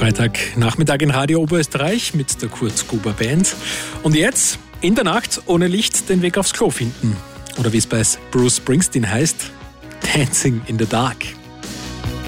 Freitagnachmittag in Radio Oberösterreich mit der Kurt Guber Band. Und jetzt in der Nacht ohne Licht den Weg aufs Klo finden. Oder wie es bei Bruce Springsteen heißt, Dancing in the Dark.